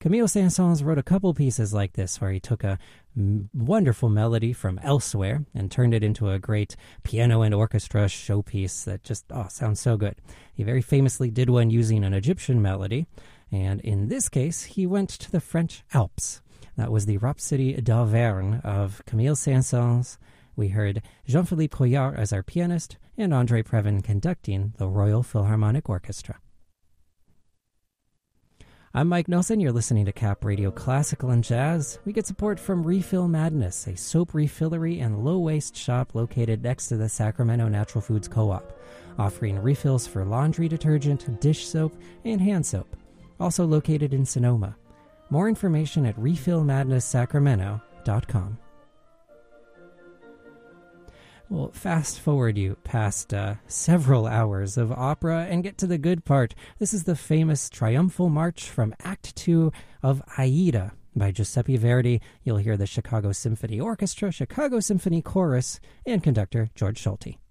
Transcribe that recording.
Camille Saint-Saëns wrote a couple pieces like this where he took a wonderful melody from elsewhere and turned it into a great piano and orchestra showpiece that just sounds so good. He very famously did one using an Egyptian melody, and in this case, he went to the French Alps. That was the Rhapsody d'Auvergne of Camille Saint-Saëns. We heard Jean-Philippe Couillard as our pianist and André Previn conducting the Royal Philharmonic Orchestra. I'm Mike Nelson. You're listening to Cap Radio Classical and Jazz. We get support from Refill Madness, a soap refillery and low-waste shop located next to the Sacramento Natural Foods Co-op, offering refills for laundry detergent, dish soap, and hand soap. Also located in Sonoma. More information at refillmadnesssacramento.com. We'll fast forward you past several hours of opera and get to the good part. This is the famous triumphal march from Act 2 of Aida by Giuseppe Verdi. You'll hear the Chicago Symphony Orchestra, Chicago Symphony Chorus, and conductor George Solti.